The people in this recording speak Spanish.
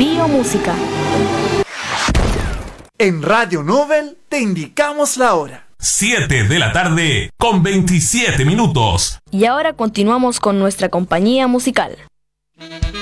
Biomúsica. En Radio Nobel te indicamos la hora. 7 de la tarde con 27 minutos. Y ahora continuamos con nuestra compañía musical.